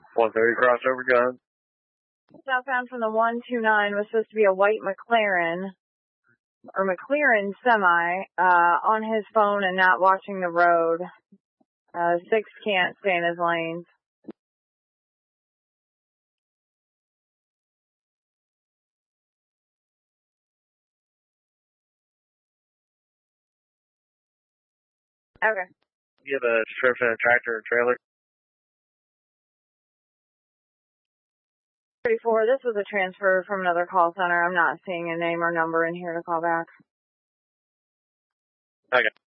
130 crossover gun. Southbound from the 129 was supposed to be a white McLaren or McLaren semi on his phone and not watching the road. 6 can't stay in his lanes. Okay. You have a description of tractor or trailer? 34, this was a transfer from another call center. I'm not seeing a name or number in here to call back. Okay.